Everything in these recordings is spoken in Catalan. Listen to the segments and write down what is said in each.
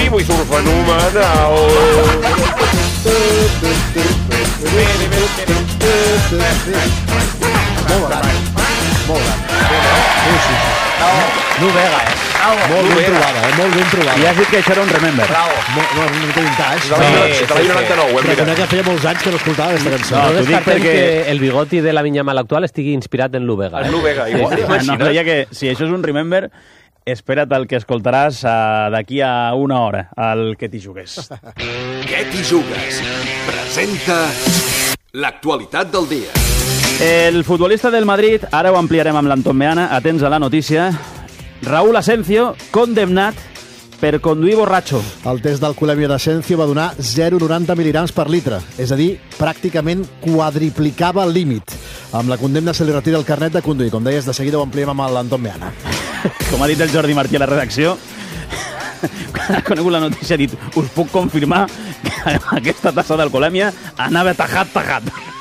vull surf fenomenal. Molt Vega, molt ben trobada. I has dit que això era un Remember. Una mica vintage. De l'any 99, Reconec que feia molts anys que no escoltava aquesta cançó. No descartem que el bigoti de la Minyamal actual estigui inspirat en Lu Vega. En Lu Vega, igual. No, deia que si això és un Remember, espera't el que escoltaràs d'aquí a una hora, al Que t'hi jugues. Què t'hi jugues? Presenta l'actualitat del dia. El futbolista del Madrid, ara ho ampliarem amb l'Anton Meana, atents a la notícia, Raúl Asensio, condemnat per conduir borratxo. El test d'alcoholèmia d'Asensio va donar 0,90 mil·ligrams per litre, és a dir, pràcticament quadriplicava el límit. Amb la condemna se li retira el carnet de conduir. Com deies, de seguida ho ampliem amb l'Anton Meana. Com ha dit el Jordi Martí a la redacció, quan ha conegut la notícia ha dit: us puc confirmar que aquesta tassa d'alcoholèmia anava tajat.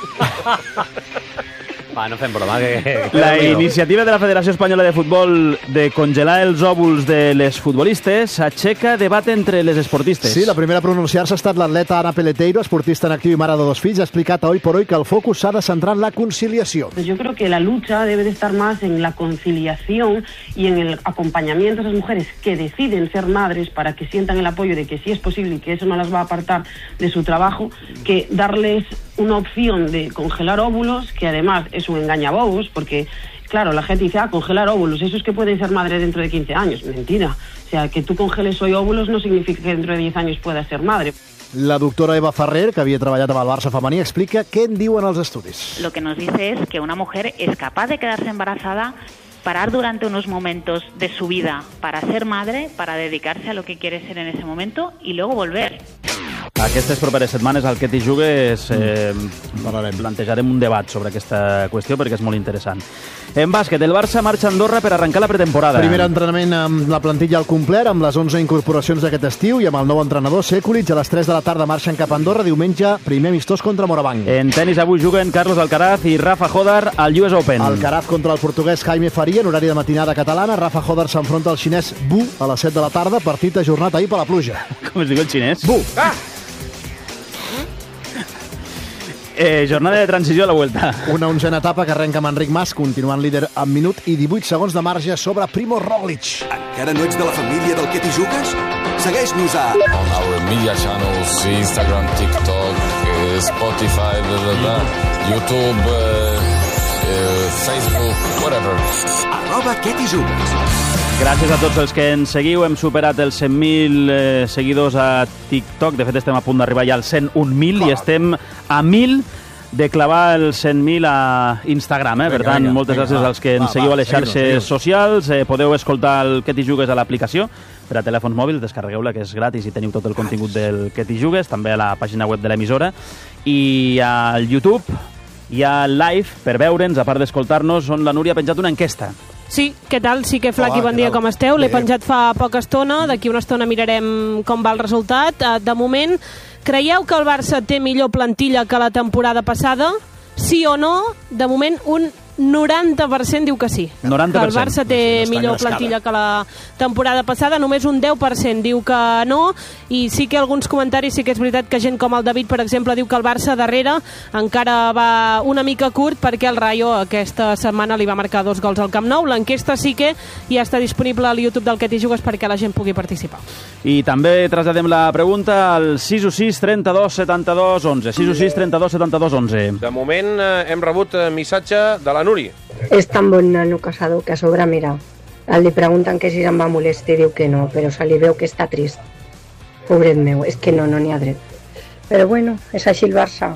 Va, no fem broma. La iniciativa de la Federació Espanyola de Futbol de congelar els òvuls de les futbolistes aixeca debat entre les esportistes. Sí, la primera a pronunciar-se ha estat l'atleta Ana Peleteiro, esportista en actiu i mare de 2 fills. Ha explicat a Hoy por Hoy que el focus s'ha de centrar en la conciliació. Yo creo que la lucha debe de estar más en la conciliación y en el acompañamiento a esas mujeres que deciden ser madres para que sientan el apoyo de que sí es posible y que eso no las va a apartar de su trabajo, que darles una opción de congelar óvulos, que además es un engañabobos, porque claro, la gente dice, congelar óvulos, eso es que pueden ser madre dentro de 15 años. Mentira. O sea, que tú congeles hoy óvulos no significa que dentro de 10 años puedas ser madre. La doctora Eva Ferrer, que havia treballat amb el Barça femení, explica què en diuen els estudis. Lo que nos dice es que una mujer es capaz de quedarse embarazada, parar durante unos momentos de su vida para ser madre, para dedicarse a lo que quiere ser en ese momento y luego volver. Aquestes properes setmanes al Que t'hi jugues plantejarem un debat sobre aquesta qüestió perquè és molt interessant. En bàsquet, el Barça marxa a Andorra per arrencar la pretemporada. Primer entrenament amb la plantilla al complet, amb les 11 incorporacions d'aquest estiu i amb el nou entrenador Sekulic. A les 3 de la tarda marxen cap a Andorra. Diumenge, primer amistós contra Morabanc. En tenis avui juguen Carlos Alcaraz i Rafa Jodar al US Open. Alcaraz contra el portuguès Jaime Faria en horari de matinada catalana. Rafa Jodar s'enfronta al xinès Bu a les 7 de la tarda, partit ajornat ahir per la pluja. Com es diu el xinès? Bu! Jornada de transició a la Vuelta. Una 11a etapa que arrenca amb Enric Mas, continuant líder amb minut i 18 segons de marge sobre Primož Roglič. Encara no ets de la família del Que t'hi jugues? Segueix-nos a... On our media channels, Instagram, TikTok, Spotify, YouTube, Facebook, whatever. @Que t'hi jugues. Gràcies a tots els que ens seguiu. Hem superat els 100.000 seguidors a TikTok. De fet, estem a punt d'arribar ja als 101.000 i estem a 1.000 de clavar els 100.000 a Instagram. Per tant, moltes gràcies als que ens seguiu a les xarxes socials. Podeu escoltar el Que t'hi jugues a l'aplicació per a telèfons mòbils. Descarregueu-la, que és gratis i teniu tot el contingut del Que t'hi jugues. També a la pàgina web de l'emissora. I al YouTube hi ha live per veure'ns, a part d'escoltar-nos, on la Núria ha penjat una enquesta. Sí, què tal? Sí que Flaqui, bon dia, com esteu? L'he penjat fa poca estona, d'aquí una estona mirarem com va el resultat. De moment, creieu que el Barça té millor plantilla que la temporada passada? Sí o no? De moment, un 90% diu que sí. 90%. Que el Barça té millor plantilla que la temporada passada, només un 10% diu que no, i sí que alguns comentaris, sí que és veritat que gent com el David, per exemple, diu que el Barça darrere encara va una mica curt perquè el Rayo aquesta setmana li va marcar 2 gols al Camp Nou. L'enquesta sí que ja està disponible al YouTube del Que t'hi jugues perquè la gent pugui participar. I també traslladem la pregunta al 616 32 72 11. 616 32 72 11. De moment hem rebut missatge de la Nuri. És tan bon nano Casado que a sobre, mira, li pregunten que si se'n va molestar i diu que no, però se li veu que està trist. Pobret meu, és que no n'hi ha dret. Però bueno, és així el Barça.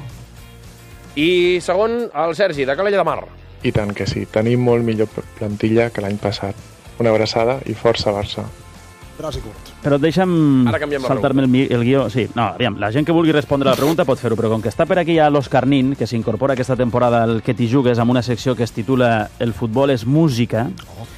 I segon, el Sergi, de Calella de Mar. I tant que sí, tenim molt millor plantilla que l'any passat. Una abraçada i força Barça. Gros i curt. Però deixa'm saltar-me el guió. Sí, no, aviam, la gent que vulgui respondre a la pregunta pot fer-ho, però com que està per aquí ja l'Òscar Nin, que s'incorpora aquesta temporada al Que t'hi jugues amb una secció que es titula El futbol és música,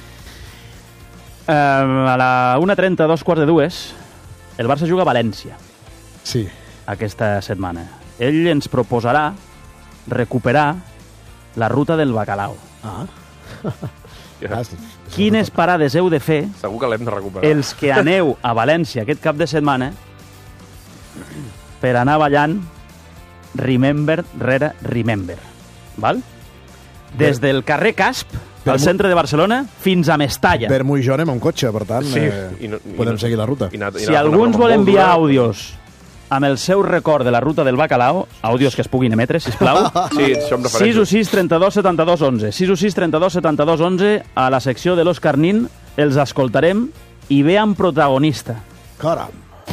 a la 1:30, 2:45, el Barça juga a València. Sí. Aquesta setmana. Ell ens proposarà recuperar la ruta del bacalao. Quines parades heu de fer Segur que l'hem de recuperar. els que aneu a València aquest cap de setmana per anar ballant Remember rere Remember. Val? Des del carrer Casp, al centre de Barcelona, fins a Mestalla. Bermu i jo anem amb cotxe, per tant, podem seguir la ruta. Si algú ens vol enviar àudios amb el seu record de la ruta del bacalao, àudios que es puguin emetre, sisplau, Sí, això em refereixo. 616 32 72 11. 616 32 72 11, a la secció de l'Òscar Nin, els escoltarem i ve amb protagonista. Caram.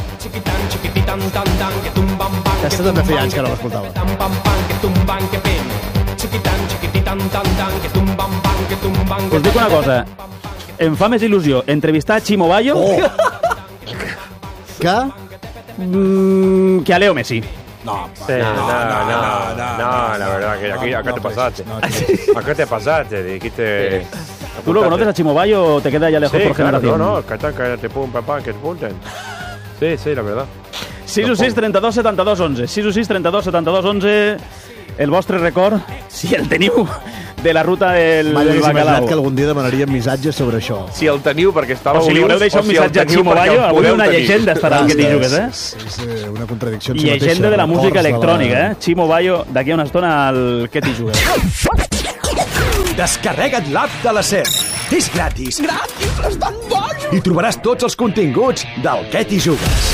Aquesta també feia anys que no l'escoltava. Us dic una cosa, em fa més il·lusió entrevistar a Chimo Bayo que a Leo Messi. No, la verdad, que acá te pasaste. Acá te pasaste, dijiste... ¿Tú lo conoces a Chimo Bayo o te queda ya lejos por generación? No, que te pongan papá, que te punten. Sí, la verdad. 616 32 72 11. 616 32 72 11. El vostre record, si el teniu, de la ruta del Mai hagués bacalao. imaginat que algun dia demanaríem missatges sobre això. Si el teniu perquè estava... O si li voleu deixar un missatge a Chimo Bayo, avui una llegenda estarà al que t'hi jugues, És una contradicció en si mateixa. Llegenda de la música electrònica, Chimo Bayo, d'aquí a una estona al que t'hi jugues. Descarrega't l'app de la SER. És gratis. Gratis? Estan bons! I trobaràs tots els continguts del que t'hi jugues.